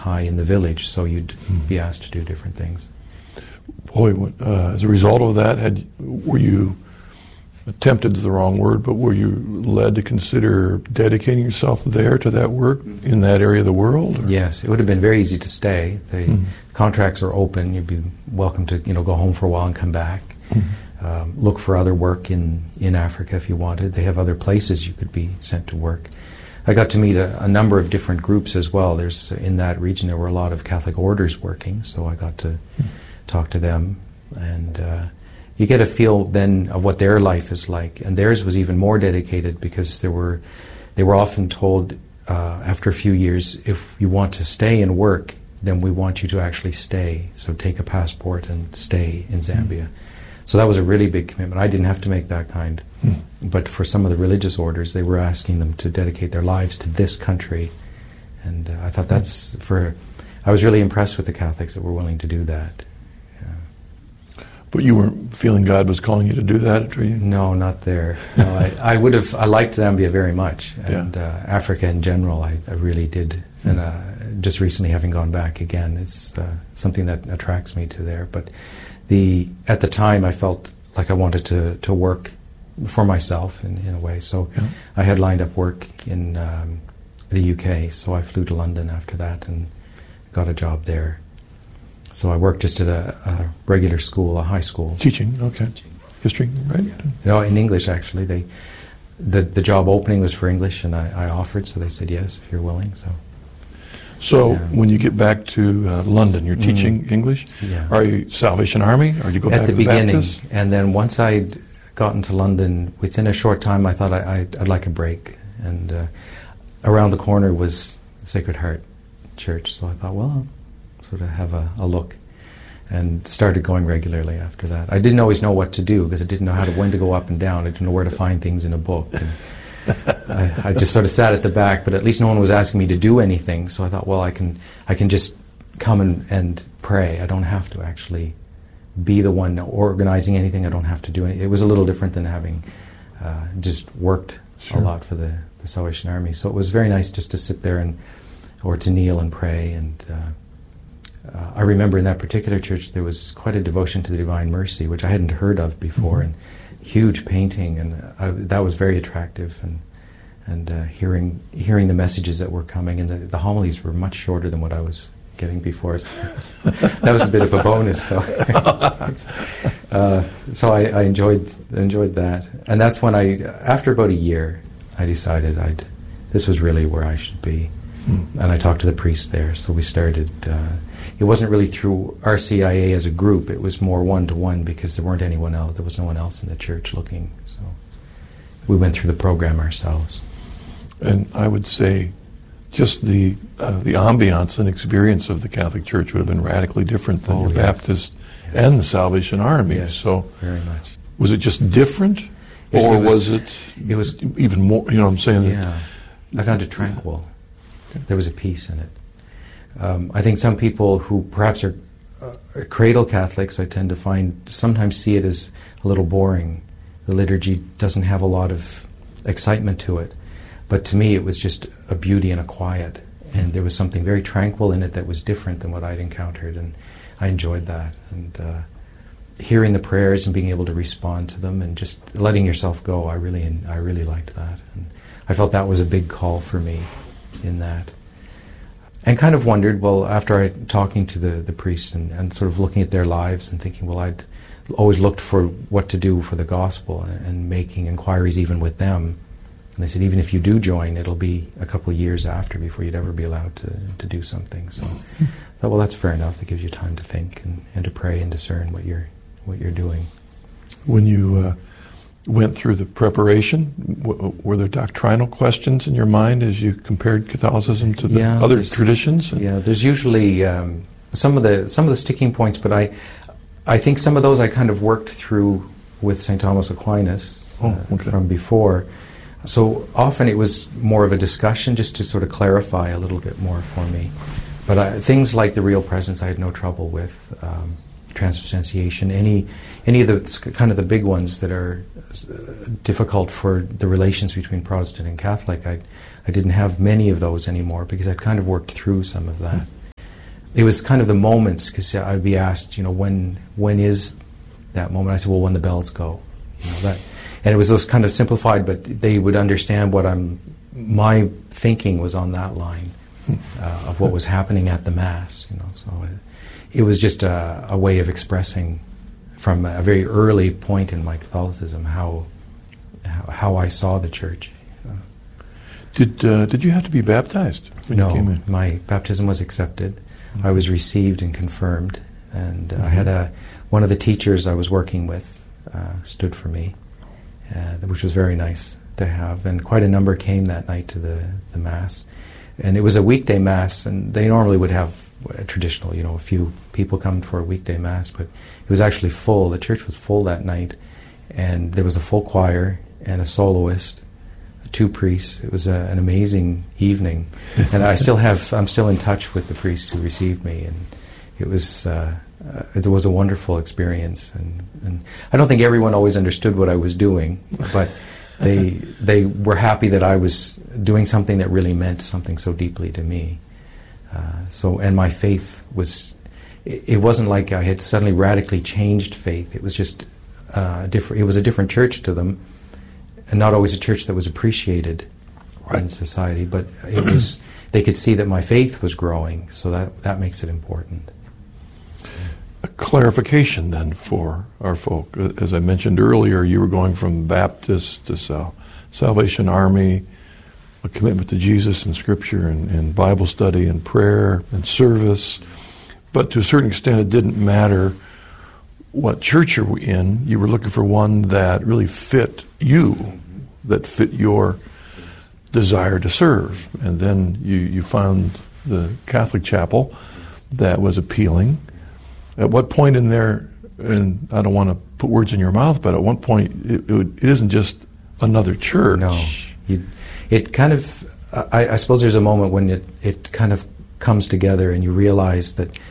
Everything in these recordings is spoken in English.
high in the village, so you'd be asked to do different things. Boy, as a result of that, were you, tempted is the wrong word, but were you led to consider dedicating yourself there to that work in that area of the world? Or? Yes, it would have been very easy to stay. The contracts are open. You'd be welcome to go home for a while and come back. Look for other work in Africa if you wanted. They have other places you could be sent to work. I got to meet a number of different groups as well. In that region there were a lot of Catholic orders working, so I got to talk to them, and you get a feel then of what their life is like. And theirs was even more dedicated, because they were often told after a few years, if you want to stay and work, then we want you to actually stay. So take a passport and stay in Zambia. So that was a really big commitment. I didn't have to make that kind. But for some of the religious orders, they were asking them to dedicate their lives to this country. And I thought I was really impressed with the Catholics that were willing to do that. But you weren't feeling God was calling you to do that, were you? No, not there. No, I liked Zambia very much, and Africa in general, I really did. And just recently, having gone back again, it's something that attracts me to there. But at the time, I felt like I wanted to work for myself in a way. So I had lined up work in the UK, so I flew to London after that and got a job there. So I worked just at a regular school, a high school. Teaching, okay. History, right? No, in English, actually. The job opening was for English, and I offered, so they said yes, if you're willing. So when you get back to London, you're teaching English? Yeah. Are you Salvation Army, or do you go back to the beginning, Baptist? And then once I'd gotten to London, within a short time, I thought I'd like a break. And around the corner was Sacred Heart Church, so I thought, well, sort of have a look, and started going regularly after that. I didn't always know what to do, because I didn't know when to go up and down. I didn't know where to find things in a book. And I just sort of sat at the back, but at least no one was asking me to do anything. So I thought, well, I can just come and pray. I don't have to actually be the one organizing anything. I don't have to do anything. It was a little different than having just worked a lot for the Salvation Army. So it was very nice just to sit there or to kneel and pray. And I remember in that particular church there was quite a devotion to the Divine Mercy, which I hadn't heard of before, and huge painting, and that was very attractive. And hearing the messages that were coming, and the homilies were much shorter than what I was getting before. So that was a bit of a bonus. So I enjoyed that, and that's when after about a year, I decided this was really where I should be. And I talked to the priest there, so we started. It wasn't really through RCIA as a group; it was more one-to-one, because there was no one else in the church looking. So we went through the program ourselves. And I would say, just the ambiance and experience of the Catholic Church would have been radically different than your Baptist and the Salvation Army. Yes, so very much. Was it just different, or was it even more? You know what I'm saying? Yeah, I found it tranquil. There was a peace in it. I think some people who perhaps are cradle Catholics, I tend to sometimes see it as a little boring. The liturgy doesn't have a lot of excitement to it. But to me it was just a beauty and a quiet. And there was something very tranquil in it that was different than what I'd encountered. And I enjoyed that. And hearing the prayers and being able to respond to them and just letting yourself go, I really liked that. And I felt that was a big call for me in that. And kind of wondered, well, after talking to the priests and sort of looking at their lives and thinking, well, I'd always looked for what to do for the gospel and making inquiries even with them. And they said, even if you do join, it'll be a couple of years after before you'd ever be allowed to do something. So I thought, well, that's fair enough. That gives you time to think and to pray and discern what you're doing. When you went through the preparation, were there doctrinal questions in your mind as you compared Catholicism to the other traditions? Yeah, there's usually some of the sticking points, but I think some of those I kind of worked through with St. Thomas Aquinas from before. So often it was more of a discussion just to sort of clarify a little bit more for me. But things like the real presence I had no trouble with. Transubstantiation, any of the kind of the big ones that are difficult for the relations between Protestant and Catholic, I didn't have many of those anymore because I'd kind of worked through some of that. it was kind of the moments, because I'd be asked, when is that moment? I said, well, when the bells go. And it was those kind of simplified, but they would understand my thinking was on that line of what was happening at the Mass. So it was just a way of expressing from a very early point in my Catholicism how I saw the Church. Did you have to be baptized when you came in? No, my baptism was accepted. I was received and confirmed, and I had one of the teachers I was working with stood for me, which was very nice to have. And quite a number came that night to the Mass. And it was a weekday Mass, and they normally would have a traditional, a few people come for a weekday Mass, but it was actually full. The church was full that night, and there was a full choir and a soloist, 2 priests. It was an amazing evening, and I'm still in touch with the priest who received me, and it was a wonderful experience. And I don't think everyone always understood what I was doing, but they were happy that I was doing something that really meant something so deeply to me. And my faith was, it wasn't like I had suddenly radically changed faith. It was just different. It was a different church to them, and not always a church that was appreciated in society. But it was. They could see that my faith was growing, so that makes it important. A clarification then for our folk. As I mentioned earlier, you were going from Baptist to Salvation Army, a commitment to Jesus and Scripture and Bible study and prayer and service. But to a certain extent, it didn't matter what church you were in. You were looking for one that really fit you, that fit your desire to serve. And then you found the Catholic chapel that was appealing. At what point in there, and I don't want to put words in your mouth, but at one point it isn't just another church. No. It kind of, I suppose there's a moment when it kind of comes together and you realize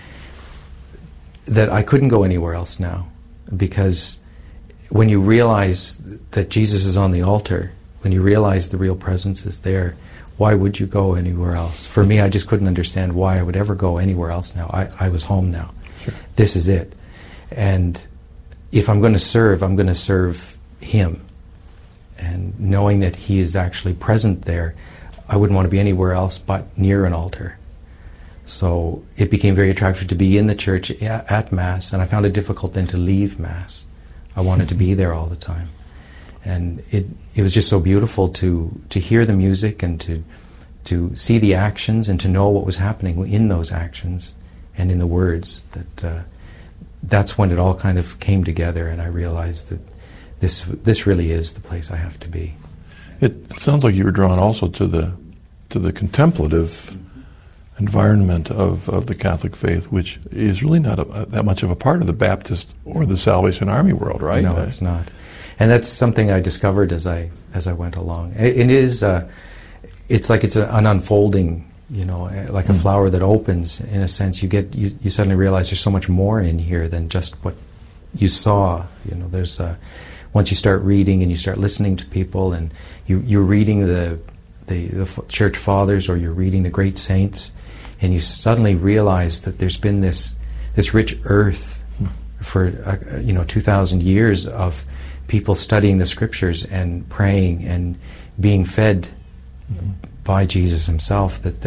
that I couldn't go anywhere else now, because when you realize that Jesus is on the altar, when you realize the real presence is there, why would you go anywhere else? For me, I just couldn't understand why I would ever go anywhere else now. I was home now. Sure. This is it. And if I'm going to serve, I'm going to serve Him. And knowing that He is actually present there, I wouldn't want to be anywhere else but near an altar. So it became very attractive to be in the church at Mass, and I found it difficult then to leave Mass. I wanted to be there all the time. And it was just so beautiful to hear the music and to see the actions and to know what was happening in those actions and in the words. That's when it all kind of came together, and I realized that this really is the place I have to be. It sounds like you were drawn also to the contemplative environment of the Catholic faith, which is really not that much of a part of the Baptist or the Salvation Army world, right? No, it's not. And that's something I discovered as I went along. It is, it's like it's an unfolding, like a flower that opens. In a sense, you suddenly realize there's so much more in here than just what you saw. There's once you start reading and you start listening to people, and you're reading the church fathers, or you're reading the great saints, and you suddenly realize that there's been this rich earth for 2,000 years of people studying the Scriptures and praying and being fed by Jesus Himself, that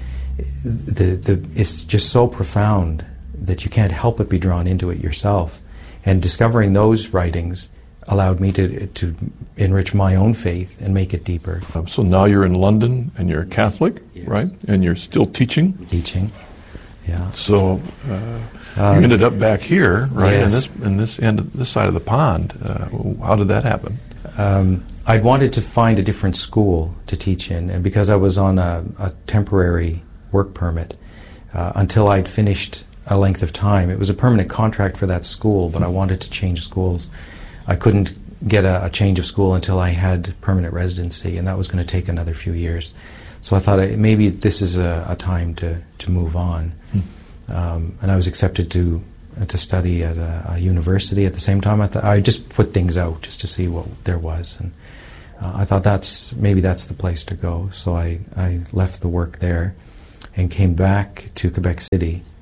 it's just so profound that you can't help but be drawn into it yourself. And discovering those writings allowed me to enrich my own faith and make it deeper. So now you're in London, and you're a Catholic, yes. Right? And you're still teaching? Teaching, yeah. So you ended up back here, right? Yes. In this side of the pond. How did that happen? I'd wanted to find a different school to teach in, and because I was on a temporary work permit until I'd finished a length of time. It was a permanent contract for that school, but I wanted to change schools. I couldn't get a change of school until I had permanent residency, and that was going to take another few years. So I thought maybe this is a time to move on. And I was accepted to study at a university at the same time. I just put things out just to see what there was, and I thought maybe that's the place to go. So I left the work there and came back to Quebec City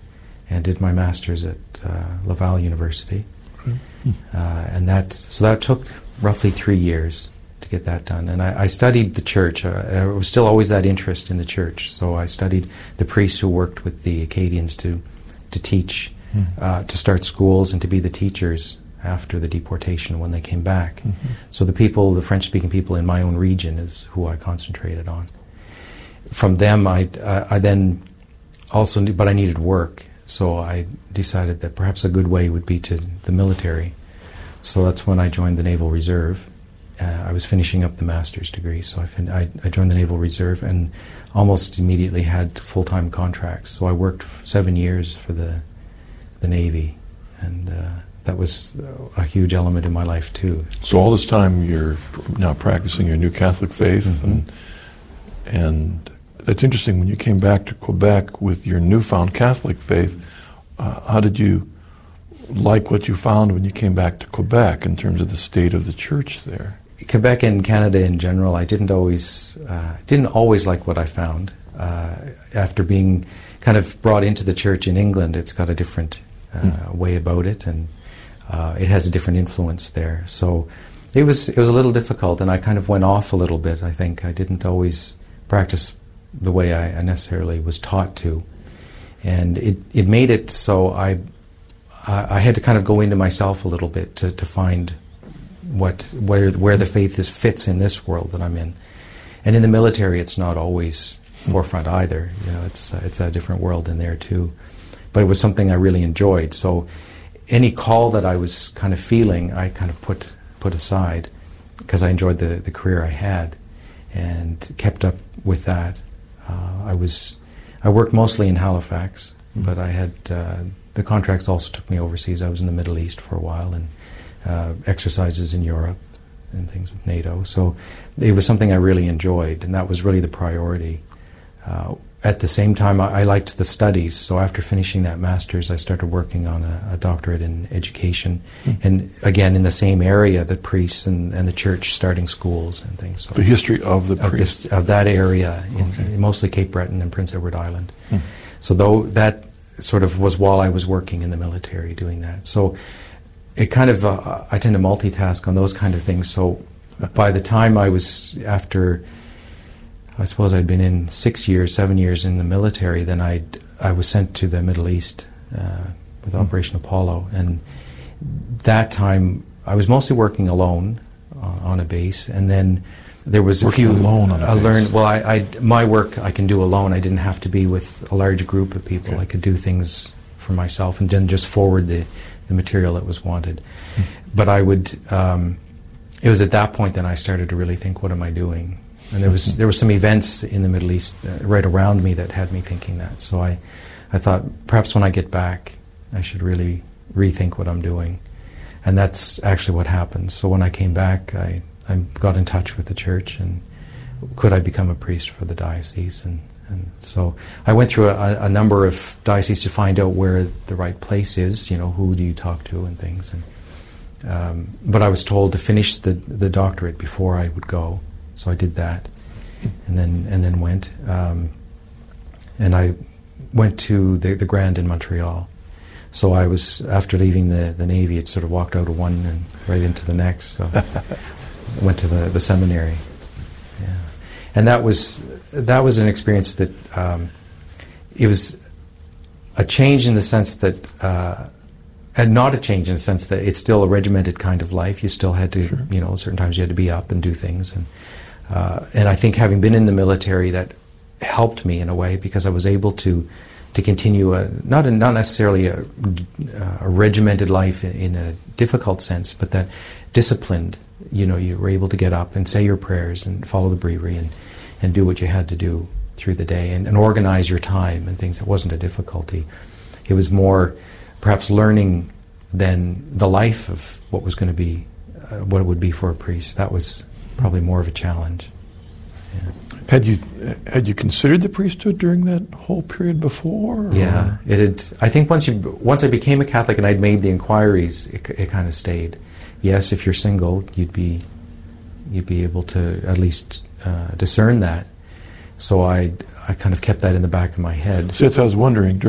and did my master's at Laval University. And that took roughly 3 years to get that done. And I studied the church. There was still always that interest in the church. So I studied the priests who worked with the Acadians to teach, to start schools and to be the teachers after the deportation when they came back. So the French-speaking people in my own region is who I concentrated on. From them, I then also knew, but I needed work. So I decided that perhaps a good way would be to the military. So that's when I joined the Naval Reserve. I was finishing up the master's degree, so I joined the Naval Reserve and almost immediately had full-time contracts. So I worked 7 years for the Navy, and that was a huge element in my life too. So all this time you're now practicing your new Catholic faith, and that's interesting. When you came back to Quebec with your newfound Catholic faith, how did you like what you found when you came back to Quebec in terms of the state of the church there? Quebec and Canada in general, I didn't always like what I found. After being kind of brought into the church in England, it's got a different way about it, and it has a different influence there. So it was a little difficult, and I kind of went off a little bit. I think I didn't always practice the way I necessarily was taught to, and it made it so I had to kind of go into myself a little bit to find where the faith fits in this world that I'm in. And in the military, it's not always forefront either. You know, it's a different world in there too. But it was something I really enjoyed. So any call that I was kind of feeling, I kind of put aside because I enjoyed the career I had and kept up with that. I worked mostly in Halifax, but I had the contracts also took me overseas. I was in the Middle East for a while and exercises in Europe and things with NATO. So it was something I really enjoyed, and that was really the priority. At the same time, I liked the studies, so after finishing that master's, I started working on a doctorate in education, and again in the same area, the priests and the church starting schools and things. So the history of the priests? Of that area, in mostly Cape Breton and Prince Edward Island. So though that sort of was while I was working in the military doing that. So it kind of, I tend to multitask on those kind of things, so by the time I was after... I suppose I'd been in 7 years in the military. Then I was sent to the Middle East with Operation Apollo, and that time I was mostly working alone on a base. And then there was working a few alone on a base. learned. Well, my work I can do alone. I didn't have to be with a large group of people. Okay. I could do things for myself and then just forward the material that was wanted. But I would. It was at that point that I started to really think, what am I doing? And there were some events in the Middle East right around me that had me thinking that. So I thought, perhaps when I get back, I should really rethink what I'm doing. And that's actually what happened. So when I came back, I got in touch with the church, and could I become a priest for the diocese? And so I went through a number of dioceses to find out where the right place is, who do you talk to and things. And, but I was told to finish the doctorate before I would go. So I did that, and then went, and I went to the Grand in Montreal. So I was, after leaving the Navy, it sort of walked out of one and right into the next. So I went to the seminary, and that was an experience that it was a change in the sense that. And not a change in the sense that it's still a regimented kind of life. You still had to, certain times you had to be up and do things. And I think having been in the military, that helped me in a way, because I was able to continue not necessarily a regimented life in a difficult sense, but that disciplined. You were able to get up and say your prayers and follow the breviary and do what you had to do through the day and organize your time and things. It wasn't a difficulty. It was more perhaps learning than the life of what was going to be, what it would be for a priest. That was probably more of a challenge. Yeah. Had you considered the priesthood during that whole period before? Or? Yeah, it had. I think once I became a Catholic and I'd made the inquiries, it kind of stayed. Yes, if you're single, you'd be able to at least discern that. So I kind of kept that in the back of my head. So I was wondering, during that whole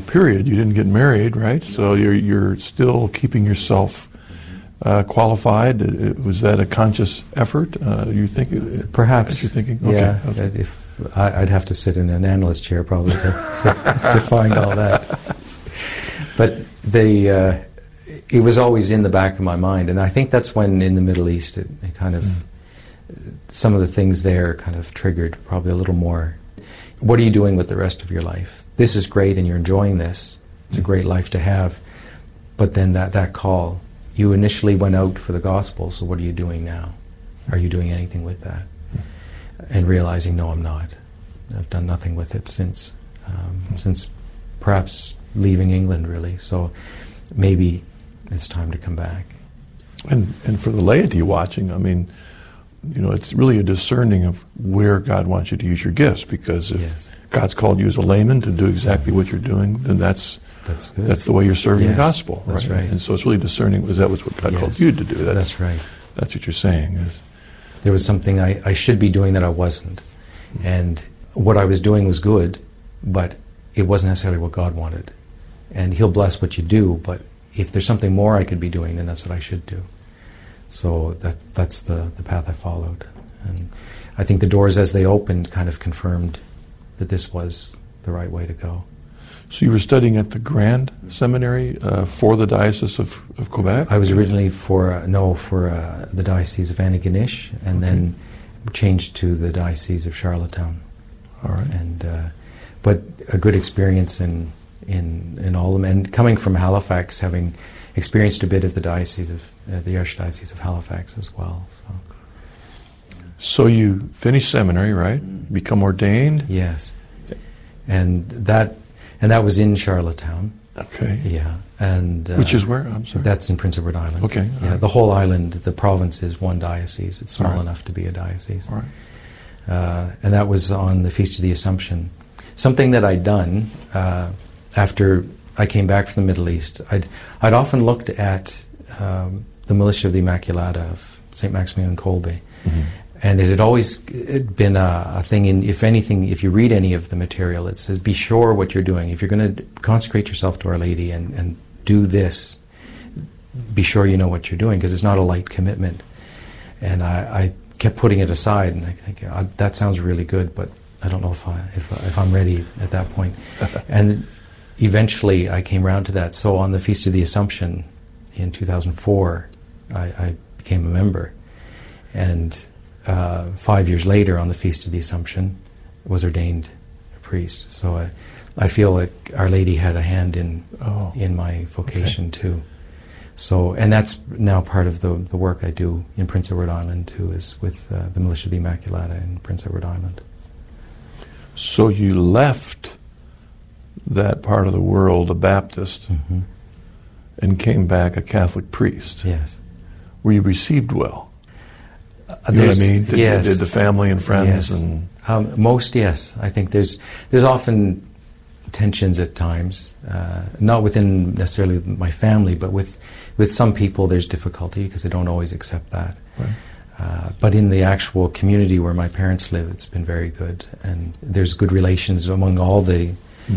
period. You didn't get married, right? So you're still keeping yourself qualified. Was that a conscious effort? You think? Perhaps. You're thinking? Yeah. Okay. If I'd have to sit in an analyst chair probably to find all that. But it was always in the back of my mind, and I think that's when in the Middle East it kind of some of the things there kind of triggered probably a little more. What are you doing with the rest of your life? This is great, and you're enjoying this. It's a great life to have, but then that call. You initially went out for the gospel, so what are you doing now? Are you doing anything with that? And realizing, no, I'm not. I've done nothing with it since perhaps leaving England, really. So maybe it's time to come back. And for the laity watching, I mean, it's really a discerning of where God wants you to use your gifts, because if God's called you as a layman to do exactly what you're doing, then that's good. That's the way you're serving the gospel. That's right. And so it's really discerning, that was what God called you to do. That's right. That's what you're saying. There was something I should be doing that I wasn't. And what I was doing was good, but it wasn't necessarily what God wanted. And He'll bless what you do, but if there's something more I could be doing, then that's what I should do. So that's the path I followed. And I think the doors as they opened kind of confirmed that this was the right way to go. So you were studying at the Grand Seminary for the Diocese of Quebec? I was originally for the Diocese of Antigonish, and then changed to the Diocese of Charlottetown. All right. And but a good experience in all of them, and coming from Halifax, having experienced a bit of the Diocese of the Archdiocese of Halifax as well. So you finished seminary, right? Become ordained? Yes. And that was in Charlottetown. Okay. Yeah. And which is where? I'm sorry. That's in Prince Edward Island. Okay. Yeah. The whole island, the province is one diocese. It's small enough to be a diocese. All right. And that was on the Feast of the Assumption. Something that I'd done after I came back from the Middle East. I'd often looked at the Militia of the Immaculata of St. Maximilian Kolbe. Mm-hmm. And it had always been a thing if you read any of the material, it says, be sure what you're doing. If you're going to consecrate yourself to Our Lady and do this, be sure you know what you're doing, because it's not a light commitment. And I kept putting it aside, and I think, that sounds really good, but I don't know if I'm ready at that point. And eventually I came around to that. So on the Feast of the Assumption in 2004, I became a member. And 5 years later, on the Feast of the Assumption, was ordained a priest. So I feel like Our Lady had a hand in my vocation too. So, and that's now part of the work I do in Prince Edward Island too, is with the Militia of the Immaculata in Prince Edward Island. So you left that part of the world a Baptist and came back a Catholic priest. Yes. Were you received well? You know what I mean? Did the family and friends and most, yes. I think there's often tensions at times, not within necessarily my family, but with some people there's difficulty because they don't always accept that. Right. But in the actual community where my parents live, it's been very good, and there's good relations among all the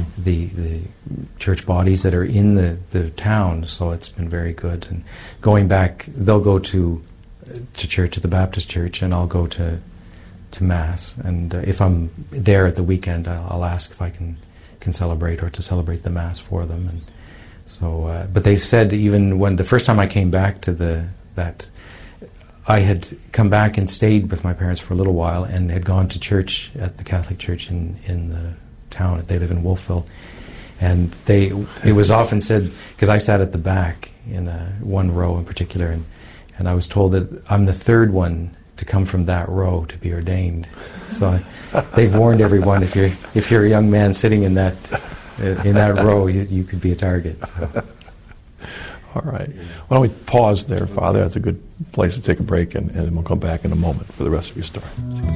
church bodies that are in the town. So it's been very good. And going back, they'll go to church at the Baptist church, and I'll go to Mass. And if I'm there at the weekend, I'll ask if I can celebrate or to celebrate the Mass for them. And so, but they've said even when the first time I came back to that I had come back and stayed with my parents for a little while and had gone to church at the Catholic church in the town. They live in Wolfville. And it was often said, because I sat at the back in one row in particular, and I was told that I'm the third one to come from that row to be ordained. So they've warned everyone, if you're a young man sitting in that row, you could be a target. So. All right. Why don't we pause there, Father? That's a good place to take a break, and then we'll come back in a moment for the rest of your story.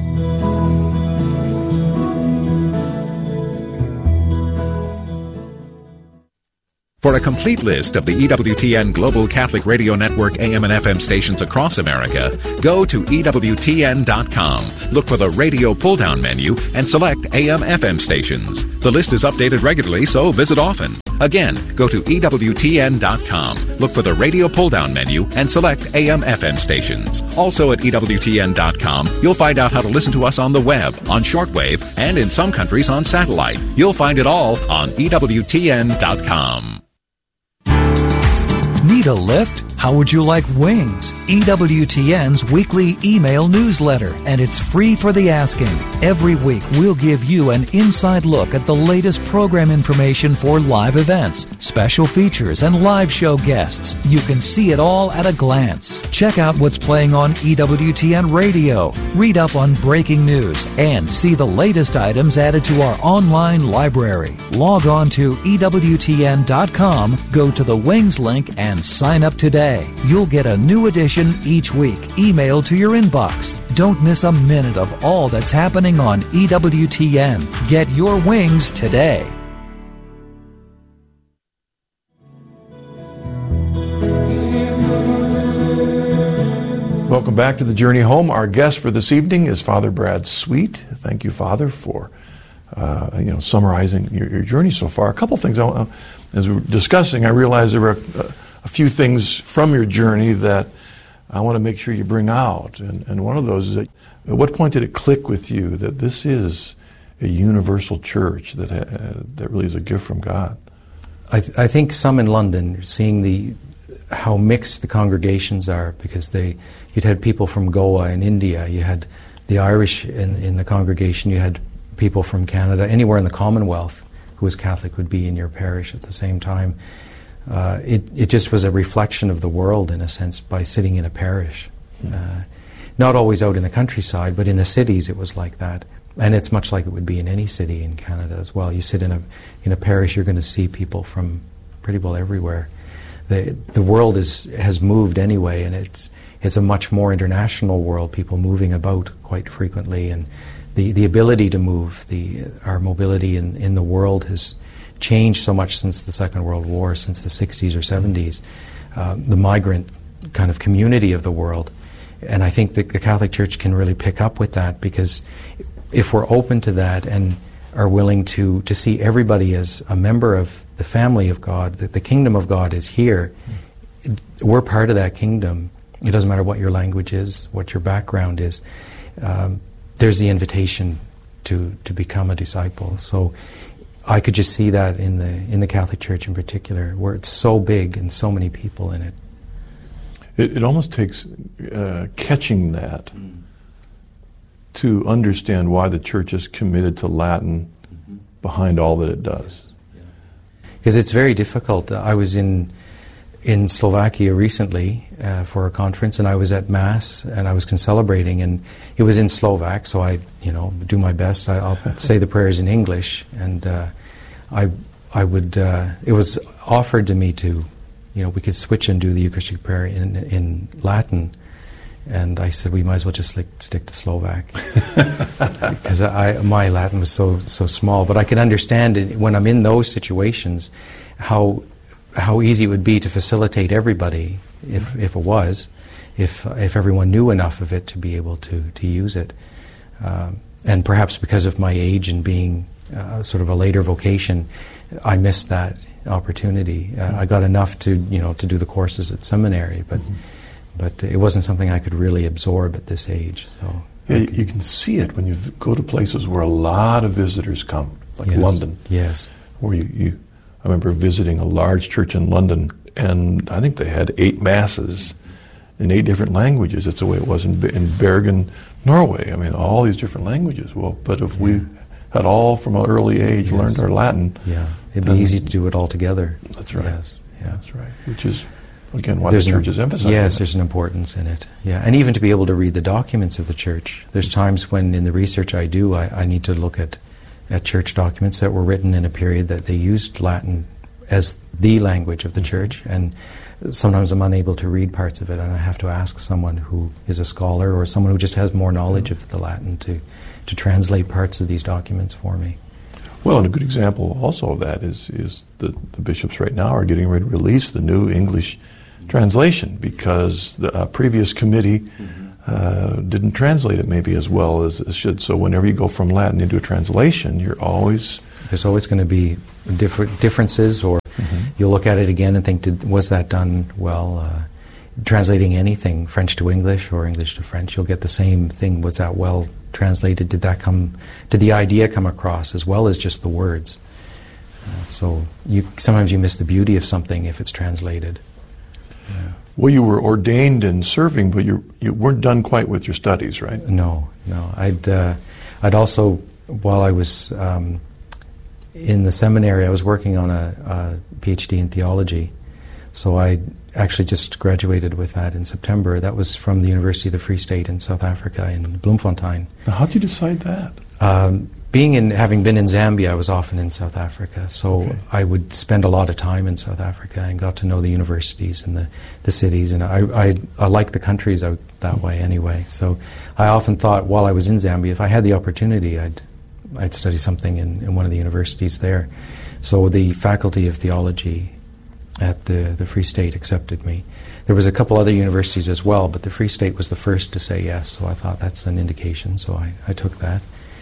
For a complete list of the EWTN Global Catholic Radio Network AM and FM stations across America, go to EWTN.com. Look for the radio pull-down menu and select AM/FM stations. The list is updated regularly, so visit often. Again, go to EWTN.com. Look for the radio pull-down menu and select AM/FM stations. Also at EWTN.com, you'll find out how to listen to us on the web, on shortwave, and in some countries on satellite. You'll find it all on EWTN.com. Need a lift? How would you like wings? EWTN's weekly email newsletter, and it's free for the asking. Every week, we'll give you an inside look at the latest program information for live events, special features, and live show guests. You can see it all at a glance. Check out what's playing on EWTN Radio, read up on breaking news, and see the latest items added to our online library. Log on to EWTN.com, go to the Wings link, and sign up today. You'll get a new edition each week, emailed to your inbox. Don't miss a minute of all that's happening on EWTN. Get your wings today. Welcome back to The Journey Home. Our guest for this evening is Father Brad Sweet. Thank you, Father, for summarizing your journey so far. A couple things as we were discussing, I realized there were a few things from your journey that I want to make sure you bring out. And one of those is that, at what point did it click with you that this is a universal church that really is a gift from God? I think some in London, seeing how mixed the congregations are, because you'd had people from Goa in India, you had the Irish in the congregation, you had people from Canada, anywhere in the Commonwealth who was Catholic would be in your parish at the same time. It just was a reflection of the world, in a sense, by sitting in a parish. Not always out in the countryside, but in the cities it was like that. And it's much like it would be in any city in Canada as well. You sit in a parish, you're going to see people from pretty well everywhere. The world has moved anyway, and it's a much more international world, people moving about quite frequently. And the ability to move, our mobility in the world has changed so much since the Second World War, since the 60s or 70s, the migrant kind of community of the world. And I think that the Catholic Church can really pick up with that, because if we're open to that and are willing to see everybody as a member of the family of God, that the kingdom of God is here, we're part of that kingdom. It doesn't matter what your language is, what your background is. There's the invitation to become a disciple. So I could just see that in the Catholic Church in particular, where it's so big and so many people in it. It almost takes catching that to understand why the Church is committed to Latin behind all that it does. Because it's very difficult. I was in Slovakia recently for a conference, and I was at Mass, and I was concelebrating, and it was in Slovak, so I do my best. I'll say the prayers in English, and I would. It was offered to me to, we could switch and do the Eucharistic prayer in Latin, and I said we might as well just stick to Slovak, because my Latin was so small. But I can understand it when I'm in those situations how easy it would be to facilitate everybody if everyone knew enough of it to be able to use it. And perhaps because of my age and being sort of a later vocation, I missed that opportunity. I got enough to do the courses at seminary, but it wasn't something I could really absorb at this age. So yeah, you can see it when you go to places where a lot of visitors come, like London. Yes. Where I remember visiting a large church in London, and I think they had 8 masses in 8 different languages. That's the way it was in Bergen, Norway. I mean, all these different languages. Well, but if we had all from an early age learned our Latin, it'd be easy to do it all together. That's right. Yes, that's right. Which is, again, why the Church is emphasizing. Yes, there's an importance in it. Yeah, and even to be able to read the documents of the Church. There's times when, in the research I do, I need to look at church documents that were written in a period that they used Latin as the language of the Church, and sometimes I'm unable to read parts of it, and I have to ask someone who is a scholar or someone who just has more knowledge of the Latin to translate parts of these documents for me. Well, and a good example also of that is the bishops right now are getting ready to release the new English translation, because the previous committee didn't translate it maybe as well as it should. So whenever you go from Latin into a translation, there's always going to be differences, or you'll look at it again and think, was that done well? Translating anything, French to English or English to French, you'll get the same thing. Was that well translated? Did the idea come across as well as just the words? So sometimes you miss the beauty of something if it's translated. Yeah. Well, you were ordained and serving, but you weren't done quite with your studies, right? No. I'd also, while I was in the seminary, I was working on a PhD in theology. So I actually just graduated with that in September. That was from the University of the Free State in South Africa, in Bloemfontein. Now, how did you decide that? Having been in Zambia, I was often in South Africa. So I would spend a lot of time in South Africa and got to know the universities and the cities. And I like the countries out that way anyway. So I often thought while I was in Zambia, if I had the opportunity, I'd study something in one of the universities there. So the Faculty of Theology at the Free State accepted me. There was a couple other universities as well, but the Free State was the first to say yes, so I thought that's an indication, so I took that.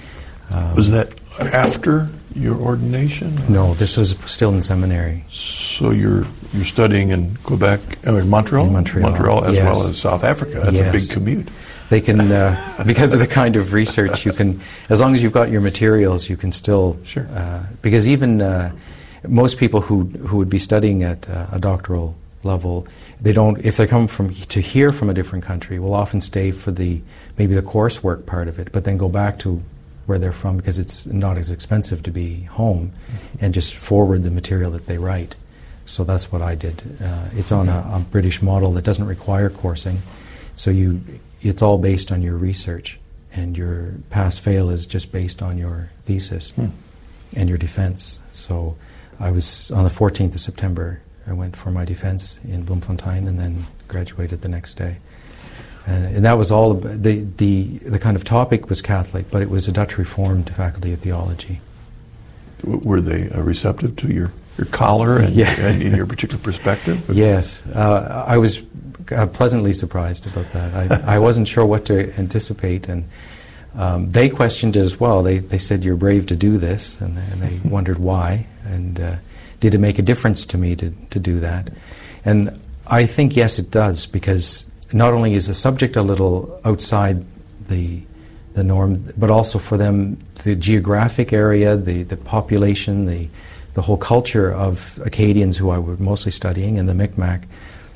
Was that after your ordination? No, this was still in seminary. So you're studying in Quebec, Montreal? In Montreal, as yes. well as South Africa. That's a big commute. They can, because of the kind of research, you can, as long as you've got your materials, you can still, sure. Because even most people who would be studying at a doctoral level, they don't, if they come to here from a different country, will often stay for maybe the coursework part of it, but then go back to where they're from because it's not as expensive to be home and just forward the material that they write. So that's what I did. It's on a British model that doesn't require coursing. So it's all based on your research, and your pass-fail is just based on your thesis and your defense. So I was, on the 14th of September, I went for my defense in Bloemfontein and then graduated the next day. And that was all, the kind of topic was Catholic, but it was a Dutch Reformed Faculty of Theology. Were they receptive to your collar and your particular perspective? Yes. I was pleasantly surprised about that. I wasn't sure what to anticipate, and they questioned it as well. They said, "You're brave to do this," and they wondered why, and did it make a difference to me to do that? And I think, yes, it does, because not only is the subject a little outside the norm, but also for them, the geographic area, the population, the whole culture of Acadians who I was mostly studying, and the Micmac,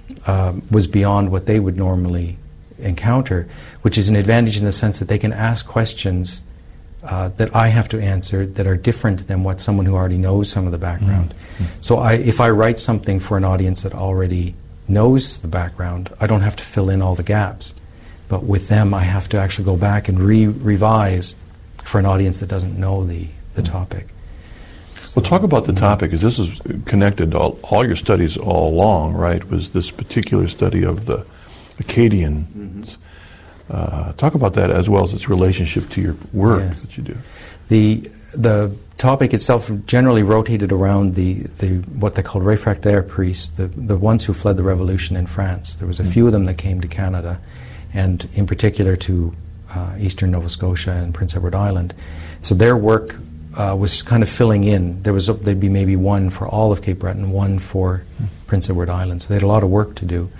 was beyond what they would normally encounter, which is an advantage in the sense that they can ask questions that I have to answer that are different than what someone who already knows some of the background. So if I write something for an audience that already knows the background, I don't have to fill in all the gaps. But with them, I have to actually go back and revise for an audience that doesn't know the topic. Well, talk about the topic, because this is connected to all your studies all along, right? Was this particular study of the Acadians. Talk about that as well as its relationship to your work that you do. The topic itself generally rotated around the what they called réfractaires priests, the ones who fled the revolution in France. There was a few of them that came to Canada, and in particular to eastern Nova Scotia and Prince Edward Island. So their work was kind of filling in. There'd be maybe one for all of Cape Breton, one for Prince Edward Island. So they had a lot of work to do.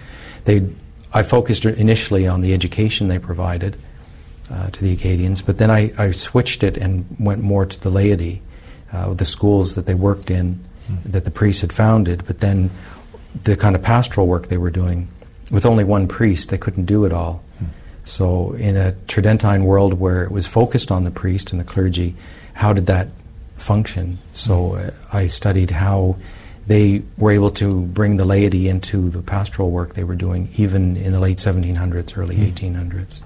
I focused initially on the education they provided to the Acadians, but then I switched it and went more to the laity, the schools that they worked in, that the priests had founded, but then the kind of pastoral work they were doing. With only one priest, they couldn't do it all. So in a Tridentine world where it was focused on the priest and the clergy, how did that function? So I studied how they were able to bring the laity into the pastoral work they were doing, even in the late 1700s, early 1800s,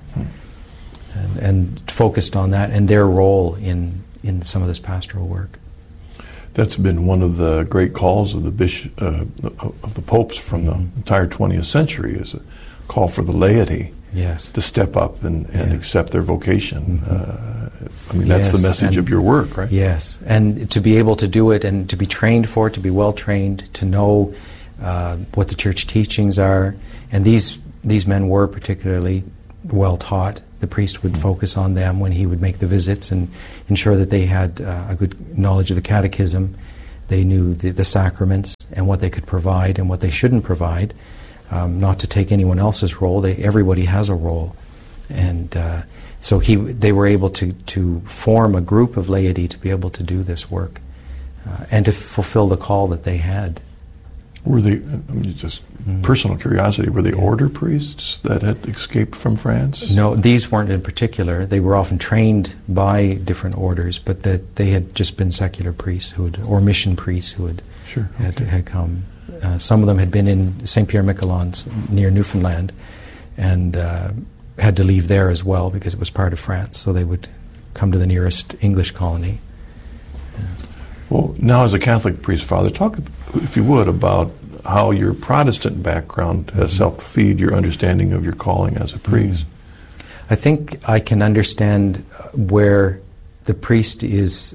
and focused on that and their role in some of this pastoral work. That's been one of the great calls of the popes from the entire 20th century, is a call for the laity to step up and accept their vocation. That's the message of your work, right? Yes, and to be able to do it and to be trained for it, to be well trained, to know what the church teachings are. And these men were particularly well taught. The priest would focus on them when he would make the visits and ensure that they had a good knowledge of the catechism. They knew the sacraments and what they could provide and what they shouldn't provide. Not to take anyone else's role. Everybody has a role. And so they were able to form a group of laity to be able to do this work and to fulfill the call that they had. Were they, just personal curiosity, were they order priests that had escaped from France? No, these weren't in particular. They were often trained by different orders, but that they had just been secular priests or mission priests who had come. Some of them had been in St. Pierre-Miquelon near Newfoundland and had to leave there as well because it was part of France, so they would come to the nearest English colony. Well, now as a Catholic priest, Father, talk, if you would, about how your Protestant background has helped feed your understanding of your calling as a priest. I think I can understand where the priest he's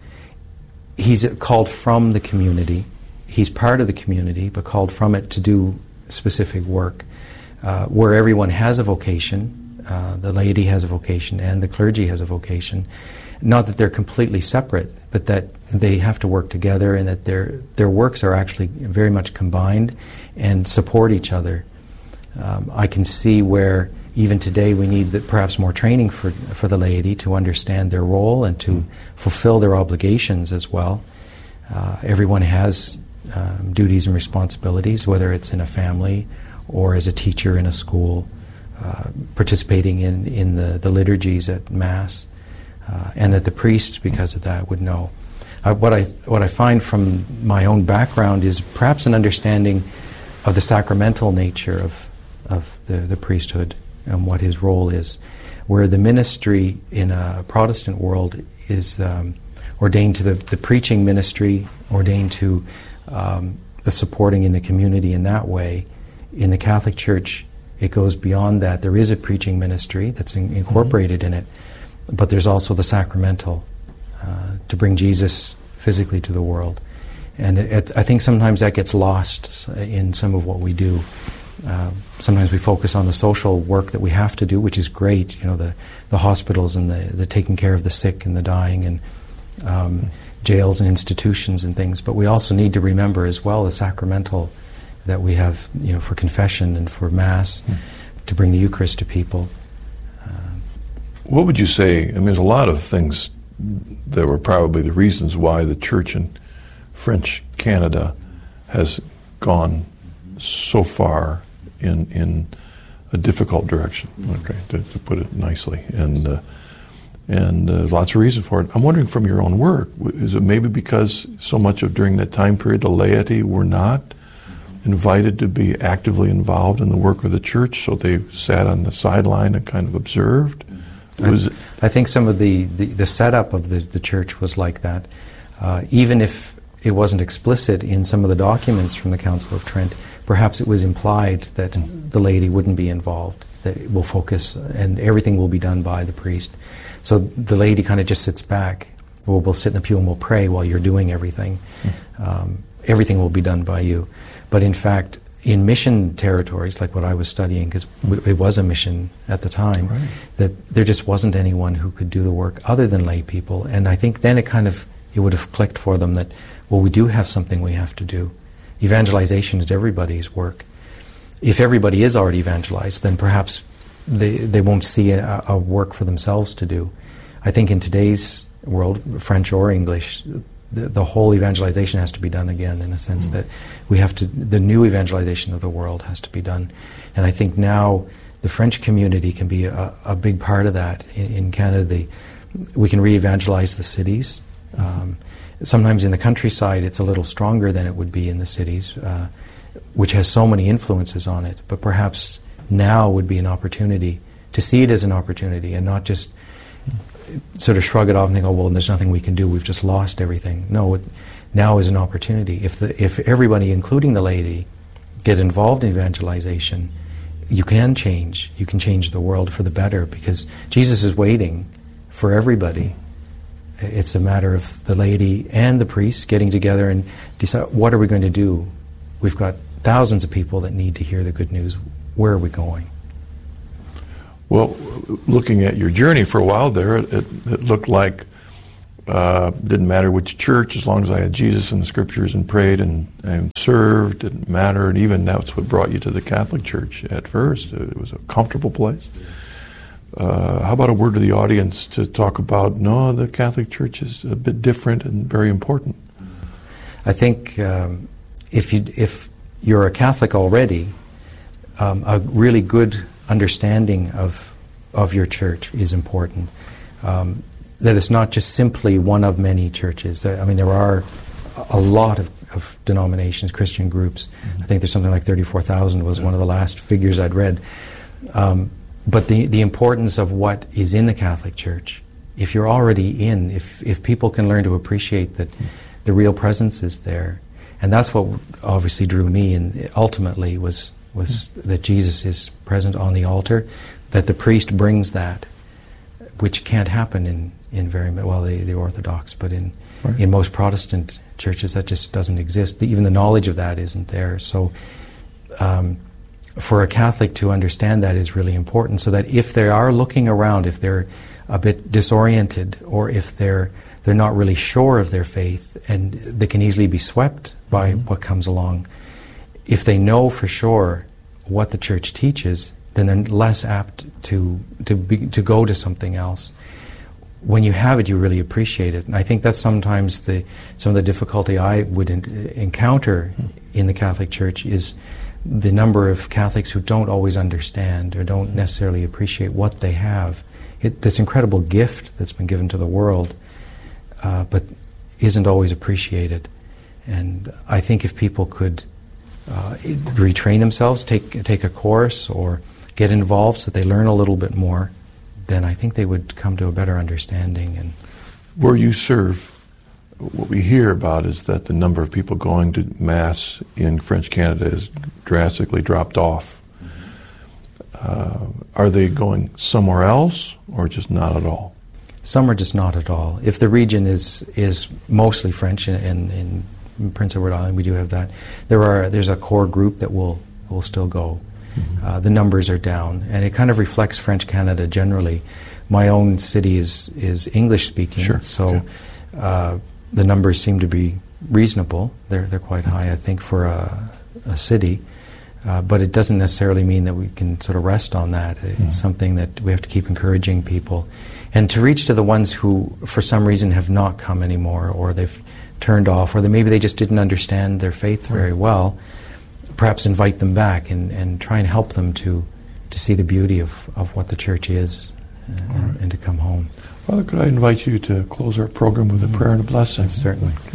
called from the community. He's part of the community, but called from it to do specific work. Where everyone has a vocation, the laity has a vocation, and the clergy has a vocation. Not that they're completely separate, but that they have to work together and that their works are actually very much combined and support each other. I can see where even today we need perhaps more training for the laity to understand their role and to fulfill their obligations as well. Everyone has duties and responsibilities, whether it's in a family or as a teacher in a school, participating in the liturgies at Mass. And that the priest, because of that, would know. What I find from my own background is perhaps an understanding of the sacramental nature of the priesthood and what his role is, where the ministry in a Protestant world is ordained to the preaching ministry, ordained to the supporting in the community in that way. In the Catholic Church, it goes beyond that. There is a preaching ministry that's incorporated in it, but there's also the sacramental, to bring Jesus physically to the world. And I think sometimes that gets lost in some of what we do. Sometimes we focus on the social work that we have to do, which is great, the hospitals and the taking care of the sick and the dying and jails and institutions and things. But we also need to remember as well the sacramental that we have, for confession and for Mass, to bring the Eucharist to people. What would you say? There's a lot of things that were probably the reasons why the church in French Canada has gone so far in a difficult direction, to put it nicely. And there's lots of reasons for it. I'm wondering from your own work, is it maybe because so much of during that time period the laity were not invited to be actively involved in the work of the church, so they sat on the sideline and kind of observed? I think some of the setup of the church was like that. Even if it wasn't explicit in some of the documents from the Council of Trent, perhaps it was implied that the laity wouldn't be involved, that it will focus and everything will be done by the priest. So the laity kind of just sits back. We'll sit in the pew and we'll pray while you're doing everything. Everything will be done by you. But in fact, in mission territories, like what I was studying, because it was a mission at the time, that there just wasn't anyone who could do the work other than lay people. And I think then it would have clicked for them that, well, we do have something we have to do. Evangelization is everybody's work. If everybody is already evangelized, then perhaps they won't see a work for themselves to do. I think in today's world, French or English, the whole evangelization has to be done again, in a sense that the new evangelization of the world has to be done. And I think now the French community can be a big part of that. In Canada, we can re-evangelize the cities. Sometimes in the countryside it's a little stronger than it would be in the cities, which has so many influences on it. But perhaps now would be an opportunity to see it as an opportunity and not just sort of shrug it off and think, oh, well, there's nothing we can do, we've just lost everything. No, now is an opportunity. If everybody, including the laity, get involved in evangelization, you can change the world for the better, because Jesus is waiting for everybody. It's a matter of the laity and the priests getting together and decide, what are we going to do? We've got thousands of people that need to hear the good news. Where are we going? Well, looking at your journey for a while there, it looked like didn't matter which church, as long as I had Jesus and the Scriptures and prayed and served, didn't matter. And even that's what brought you to the Catholic Church at first. It was a comfortable place. How about a word to the audience to talk about, no, the Catholic Church is a bit different and very important? I think if you're a Catholic already, a really good understanding of your church is important. That it's not just simply one of many churches. There are a lot of denominations, Christian groups. I think there's something like 34,000 was one of the last figures I'd read. But the importance of what is in the Catholic Church, if you're already in, if people can learn to appreciate that the real presence is there, and that's what obviously drew me, and ultimately was that Jesus is present on the altar, that the priest brings that, which can't happen in very well the Orthodox, but in most Protestant churches that just doesn't exist. Even the knowledge of that isn't there. So for a Catholic to understand that is really important, so that if they are looking around, if they're a bit disoriented, or if they're not really sure of their faith, and they can easily be swept by what comes along, if they know for sure what the Church teaches, then they're less apt to go to something else. When you have it, you really appreciate it. And I think that's sometimes some of the difficulty I would encounter in the Catholic Church is the number of Catholics who don't always understand or don't necessarily appreciate what they have. This incredible gift that's been given to the world, but isn't always appreciated. And I think if people could retrain themselves, take a course, or get involved so they learn a little bit more, then I think they would come to a better understanding. And where you serve, what we hear about is that the number of people going to Mass in French Canada has drastically dropped off. Are they going somewhere else, or just not at all? Some are just not at all. If the region is mostly French, and in Prince Edward Island we do have that, there's a core group that will still go. The numbers are down, and it kind of reflects French Canada generally. My own city is English speaking, so the numbers seem to be reasonable. They're quite high, I think, for a city, but it doesn't necessarily mean that we can sort of rest on that. It's something that we have to keep encouraging people, and to reach to the ones who, for some reason, have not come anymore, or they've turned off, or maybe they just didn't understand their faith very well. Perhaps invite them back and try and help them to see the beauty of what the Church is, and to come home. Father, could I invite you to close our program with a prayer and a blessing? Yes, certainly. Okay.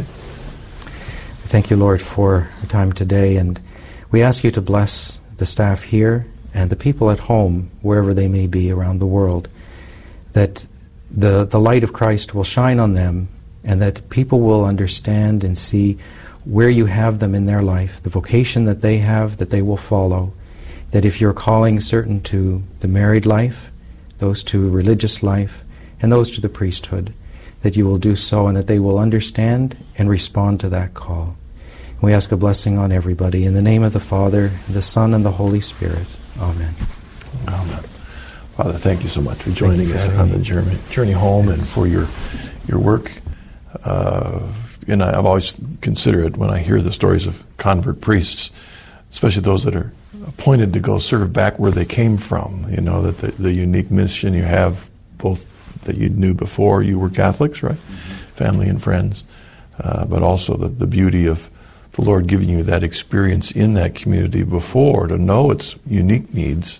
Thank you, Lord, for the time today, and we ask you to bless the staff here and the people at home, wherever they may be around the world, that the light of Christ will shine on them, and that people will understand and see where you have them in their life, the vocation that they have, that they will follow, that if you're calling certain to the married life, those to religious life, and those to the priesthood, that you will do so, and that they will understand and respond to that call. We ask a blessing on everybody. In the name of the Father, the Son, and the Holy Spirit. Amen. Amen. Father, thank you so much for joining us on the journey home, and for your work. And I've always considered, when I hear the stories of convert priests, especially those that are appointed to go serve back where they came from, that the unique mission you have, both that you knew before you were Catholics, right? Family and friends, but also the beauty of the Lord giving you that experience in that community before, to know its unique needs,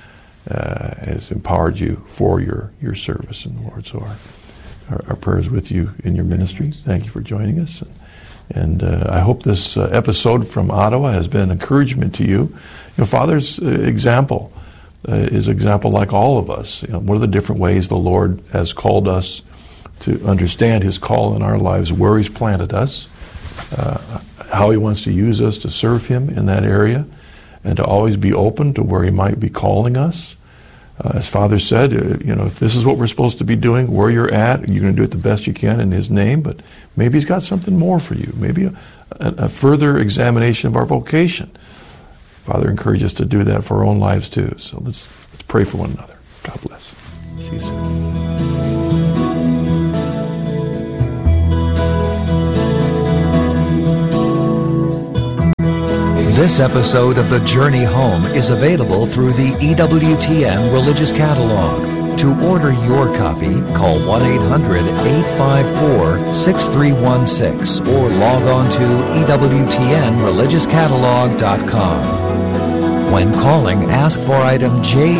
has empowered you for your service in the Lord. So our prayers with you in your ministry. Thank you for joining us. And I hope this episode from Ottawa has been encouragement to you. Father's example is an example like all of us. What are the different ways the Lord has called us to understand His call in our lives, where He's planted us, how He wants to use us to serve Him in that area, and to always be open to where He might be calling us. As Father said, if this is what we're supposed to be doing, where you're at, you're going to do it the best you can in His name, but maybe He's got something more for you, maybe a further examination of our vocation. Father, encourage us to do that for our own lives too. So let's pray for one another. God bless. See you soon. This episode of The Journey Home is available through the EWTN Religious Catalog. To order your copy, call 1-800-854-6316 or log on to EWTNReligiousCatalog.com. When calling, ask for item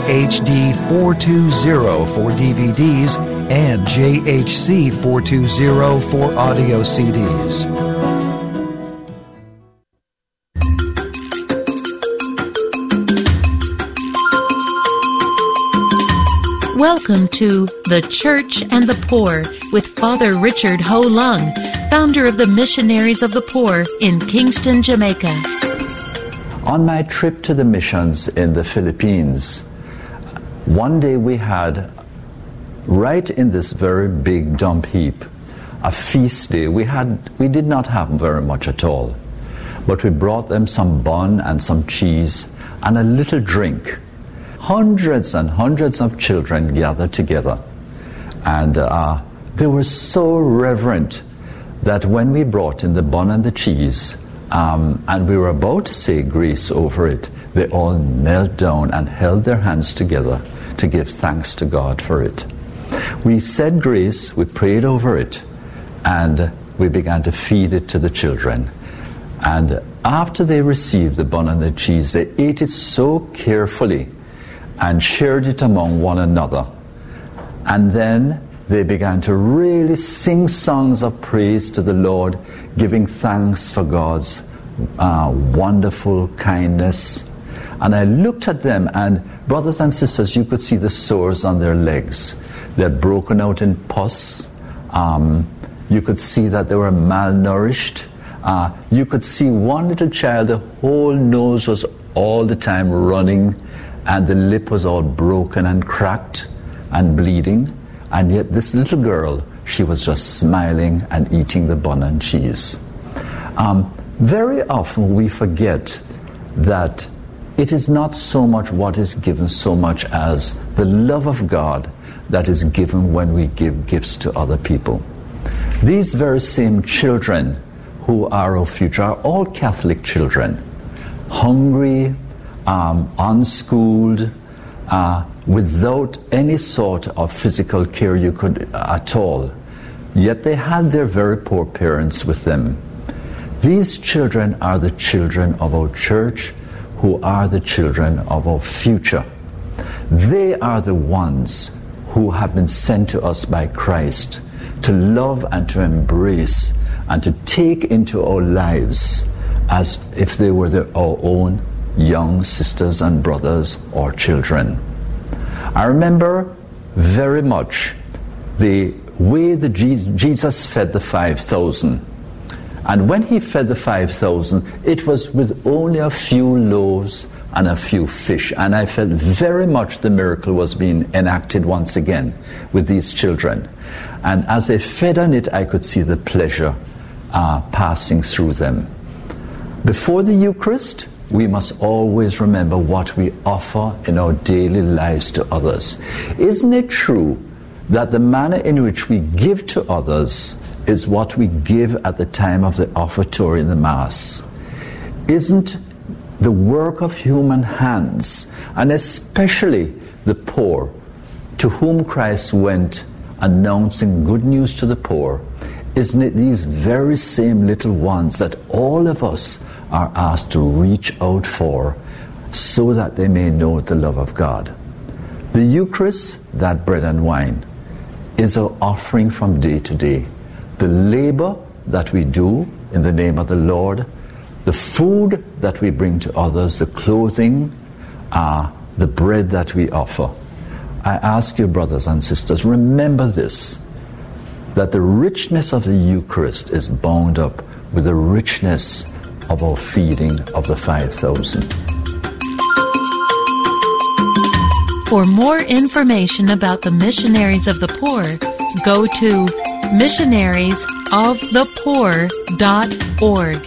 JHD420 for DVDs and JHC420 for audio CDs. Welcome to The Church and the Poor with Father Richard Ho Lung, founder of the Missionaries of the Poor in Kingston, Jamaica. On my trip to the missions in the Philippines, one day we had, right in this very big dump heap, a feast day. We did not have very much at all, but we brought them some bun and some cheese and a little drink. Hundreds and hundreds of children gathered together, and they were so reverent that when we brought in the bun and the cheese, and we were about to say grace over it, they all knelt down and held their hands together to give thanks to God for it. We said grace, we prayed over it, and we began to feed it to the children. And after they received the bun and the cheese, they ate it so carefully and shared it among one another. And then they began to really sing songs of praise to the Lord, giving thanks for God's wonderful kindness. And I looked at them, and brothers and sisters, you could see the sores on their legs. They had broken out in pus. You could see that they were malnourished. You could see one little child, the whole nose was all the time running, and the lip was all broken and cracked and bleeding. And yet this little girl, she was just smiling and eating the bun and cheese. Very often we forget that it is not so much what is given so much as the love of God that is given when we give gifts to other people. These very same children who are our future are all Catholic children, hungry, unschooled, without any sort of physical care you could at all. Yet they had their very poor parents with them. These children are the children of our church, who are the children of our future. They are the ones who have been sent to us by Christ to love and to embrace and to take into our lives as if they were our own young sisters and brothers or children. I remember very much the way that Jesus fed the 5,000. And when he fed the 5,000, it was with only a few loaves and a few fish. And I felt very much the miracle was being enacted once again with these children. And as they fed on it, I could see the pleasure passing through them. Before the Eucharist, we must always remember what we offer in our daily lives to others. Isn't it true that the manner in which we give to others is what we give at the time of the offertory in the Mass? Isn't the work of human hands, and especially the poor, to whom Christ went announcing good news to the poor, isn't it these very same little ones that all of us are asked to reach out for so that they may know the love of God? The Eucharist, that bread and wine, is our offering from day to day. The labor that we do in the name of the Lord, the food that we bring to others, the clothing, the bread that we offer. I ask you, brothers and sisters, remember this, that the richness of the Eucharist is bound up with the richness of our feeding of the 5,000. For more information about the Missionaries of the Poor, go to missionariesofthepoor.org.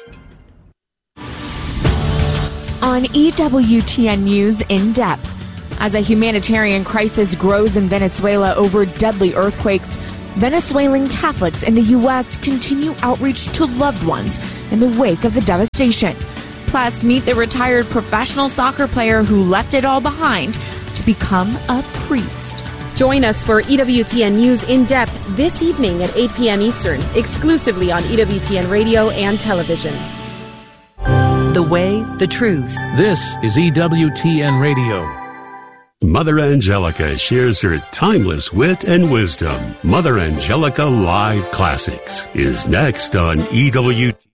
On EWTN News In Depth, As a humanitarian crisis grows in Venezuela over deadly earthquakes, Venezuelan Catholics in the U.S. continue outreach to loved ones in the wake of the devastation. Plus, meet the retired professional soccer player who left it all behind to become a priest. Join us for EWTN News in depth this evening at 8 p.m. Eastern, exclusively on EWTN Radio and Television. The way, the truth. This is EWTN Radio. Mother Angelica shares her timeless wit and wisdom. Mother Angelica Live Classics is next on EWTN.